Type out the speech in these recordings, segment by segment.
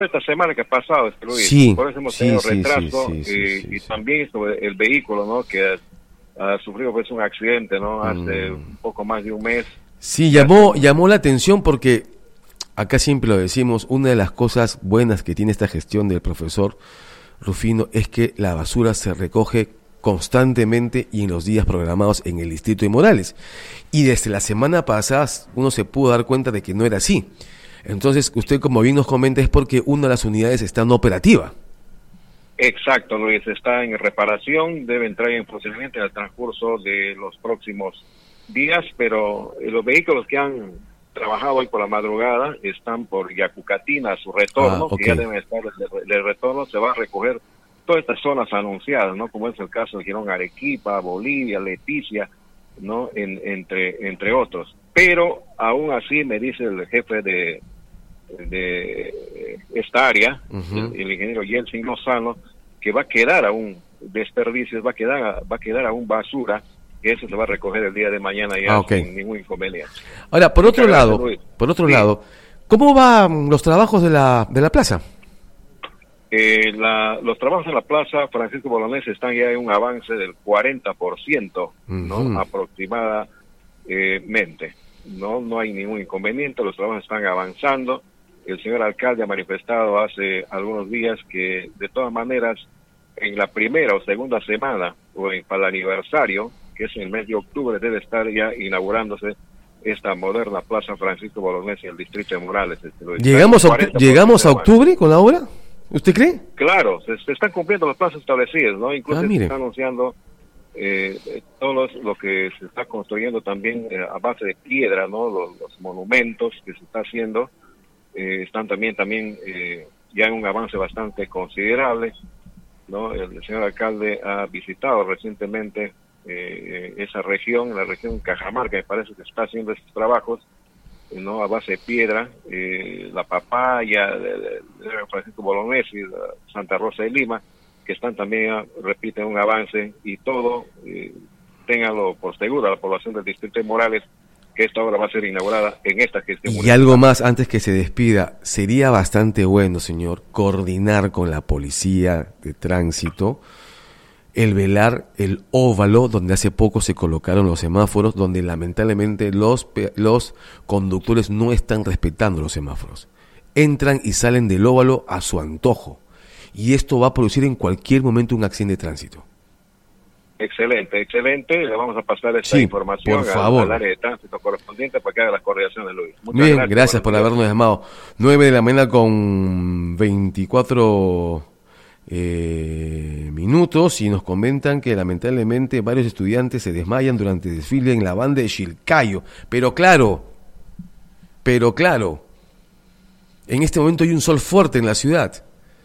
esta semana que ha pasado, Luis. Sí, Por eso hemos sí, tenido sí, retraso sí. y también sobre el vehículo, ¿no? Que ha sufrido pues un accidente, ¿no? Hace un poco más de un mes. Sí, llamó la atención porque acá siempre lo decimos, una de las cosas buenas que tiene esta gestión del profesor Rufino es que la basura se recoge constantemente y en los días programados en el distrito de Morales. Y desde la semana pasada uno se pudo dar cuenta de que no era así. Entonces, usted como bien nos comenta es porque una de las unidades está no operativa. Exacto, Luis, está en reparación, debe entrar en funcionamiento en el transcurso de los próximos días, pero los vehículos que han trabajado hoy por la madrugada están por Yacucatina a su retorno, Okay. que ya deben estar de retorno, se va a recoger todas estas zonas anunciadas, ¿no? Como es el caso de Girón, Arequipa, Bolivia, Leticia, ¿no? Entre otros. Pero aún así me dice el jefe de esta área, el ingeniero Yeltsin Lozano, que va a quedar aún desperdicios, va a quedar aún basura, que eso se va a recoger el día de mañana ya sin ningún inconveniente. Ahora, por otro lado, ¿cómo van los trabajos de la plaza? Los trabajos en la plaza Francisco Bolognesi están ya en un avance del 40%, ¿no? Aproximadamente. No hay ningún inconveniente, los trabajos están avanzando. El señor alcalde ha manifestado hace algunos días que de todas maneras en la primera o segunda semana para el aniversario, que es en el mes de octubre, debe estar ya inaugurándose esta moderna plaza Francisco Bolognesi en el distrito de Morales. ¿Llegamos a octubre con la obra? ¿Usted cree? Claro, se están cumpliendo los plazos establecidos, ¿no? Incluso se está anunciando todo lo que se está construyendo también a base de piedra, ¿no? Los monumentos que se está haciendo están también ya en un avance bastante considerable, ¿no? El señor alcalde ha visitado recientemente esa región, la región Cajamarca, me parece que está haciendo estos trabajos, ¿no? A base de piedra, la Papaya, de Francisco Bolognesi, Santa Rosa de Lima, que están también, repiten, un avance, y todo, ténganlo por seguro, la población del distrito de Morales, que esta obra va a ser inaugurada en esta gestión. Y algo más, antes que se despida, sería bastante bueno, señor, coordinar con la policía de tránsito el velar el óvalo donde hace poco se colocaron los semáforos, donde lamentablemente los conductores no están respetando los semáforos. Entran y salen del óvalo a su antojo. Y esto va a producir en cualquier momento un accidente de tránsito. Excelente. Le vamos a pasar esta información al área de tránsito correspondiente para que haga las coordinaciones, Luis. Muchas Bien, gracias por habernos llamado. 9 de la mañana con 24 minutos, y nos comentan que lamentablemente varios estudiantes se desmayan durante el desfile en la banda de Chilcayo. Pero claro, en este momento hay un sol fuerte en la ciudad.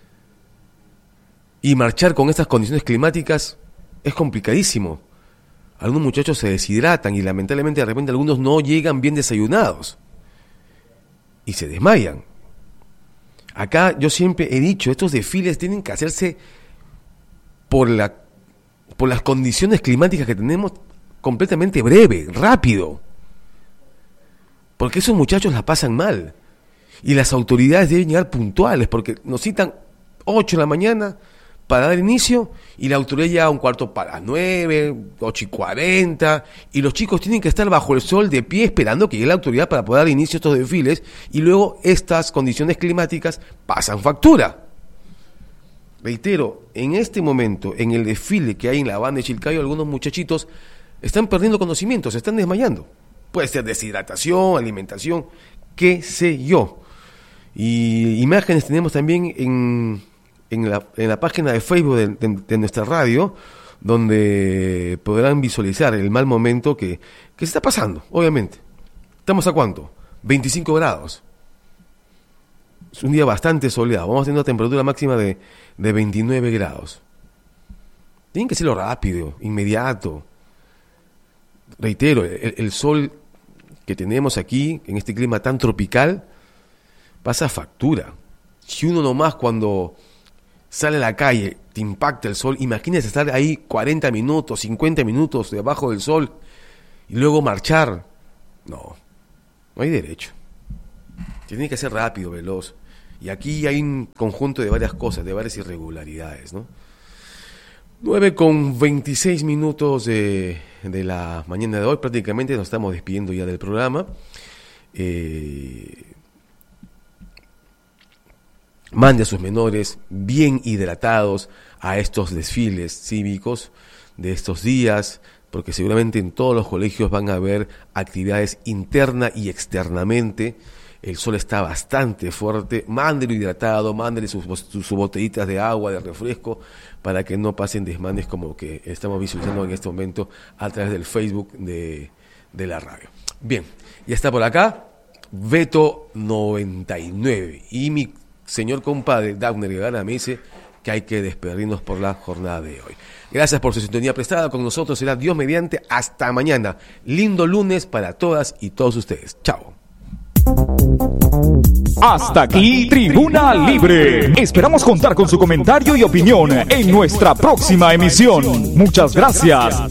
Y marchar con estas condiciones climáticas es complicadísimo. Algunos muchachos se deshidratan y lamentablemente de repente algunos no llegan bien desayunados y se desmayan. Acá yo siempre he dicho, estos desfiles tienen que hacerse por las condiciones climáticas que tenemos, completamente breve, rápido. Porque esos muchachos la pasan mal. Y las autoridades deben llegar puntuales, porque nos citan 8 de la mañana para dar inicio, y la autoridad llega a 8:45, 8:40, y los chicos tienen que estar bajo el sol de pie esperando que llegue la autoridad para poder dar inicio a estos desfiles, y luego estas condiciones climáticas pasan factura. Reitero, en este momento, en el desfile que hay en la banda de Chilcayo, algunos muchachitos están perdiendo conocimientos, se están desmayando. Puede ser deshidratación, alimentación, qué sé yo. Y imágenes tenemos también en la página de Facebook de nuestra radio, donde podrán visualizar el mal momento que se está pasando, obviamente. ¿Estamos a cuánto? 25 grados. Es un día bastante soleado. Vamos a tener una temperatura máxima de 29 grados. Tienen que hacerlo rápido, inmediato. Reitero, el sol que tenemos aquí, en este clima tan tropical, pasa factura. Si uno nomás cuando sale a la calle, te impacta el sol, imagínese estar ahí 40 minutos, 50 minutos debajo del sol y luego marchar. No hay derecho. Tiene que ser rápido, veloz. Y aquí hay un conjunto de varias cosas, de varias irregularidades, ¿no? 9:26 de la mañana de hoy, prácticamente nos estamos despidiendo ya del programa. Mande a sus menores bien hidratados a estos desfiles cívicos de estos días, porque seguramente en todos los colegios van a haber actividades interna y externamente. El sol está bastante fuerte. Mándelo hidratado, mándele sus botellitas de agua, de refresco, para que no pasen desmanes como que estamos visualizando en este momento a través del Facebook de la radio. Bien, ya está por acá Beto 99 y mi señor compadre Dagner Guevara me dice que hay que despedirnos por la jornada de hoy. Gracias por su sintonía prestada con nosotros. Será Dios mediante. Hasta mañana. Lindo lunes para todas y todos ustedes. Chao. Hasta aquí Tribuna Libre. Esperamos contar con su comentario y opinión en nuestra próxima emisión. Muchas gracias.